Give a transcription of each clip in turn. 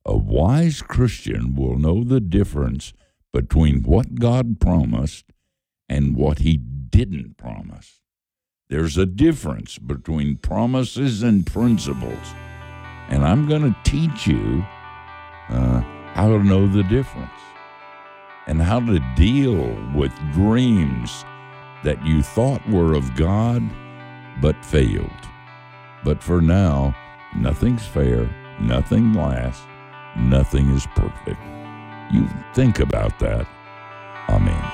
A wise Christian will know the difference between what God promised and what he didn't promise. There's a difference between promises and principles. And I'm going to teach you how to know the difference and how to deal with dreams that you thought were of God but failed. But for now, nothing's fair, nothing lasts, nothing is perfect. You think about that. Amen.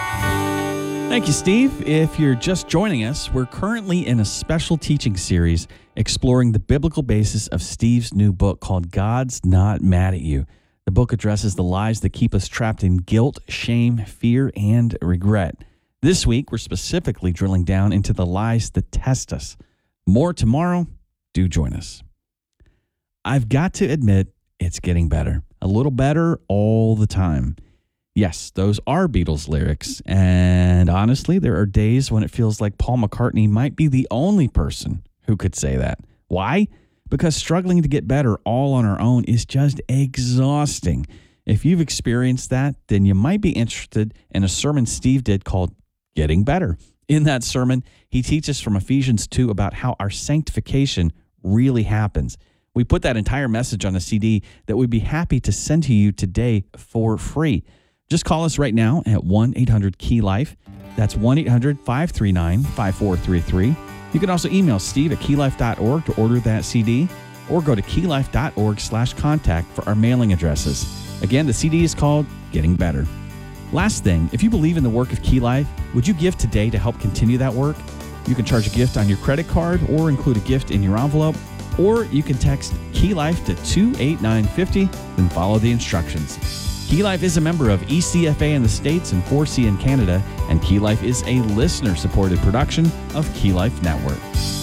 Thank you, Steve. If you're just joining us, we're currently in a special teaching series exploring the biblical basis of Steve's new book called God's Not Mad at You. The book addresses the lies that keep us trapped in guilt, shame, fear, and regret. This week, we're specifically drilling down into the lies that test us. More tomorrow. Do join us. I've got to admit, it's getting better. A little better all the time. Yes, those are Beatles lyrics, and honestly, there are days when it feels like Paul McCartney might be the only person who could say that. Why? Because struggling to get better all on our own is just exhausting. If you've experienced that, then you might be interested in a sermon Steve did called Getting Better. In that sermon, he teaches from Ephesians 2 about how our sanctification really happens. We put that entire message on a CD that we'd be happy to send to you today for free. Just call us right now at 1-800-KEY-LIFE. That's 1-800-539-5433. You can also email Steve at keylife.org to order that CD, or go to keylife.org/contact for our mailing addresses. Again, the CD is called Getting Better. Last thing, if you believe in the work of Key Life, would you give today to help continue that work? You can charge a gift on your credit card or include a gift in your envelope, or you can text Key Life to 28950, then follow the instructions. Key Life is a member of ECFA in the States and 4C in Canada, and Key Life is a listener-supported production of Key Life Network.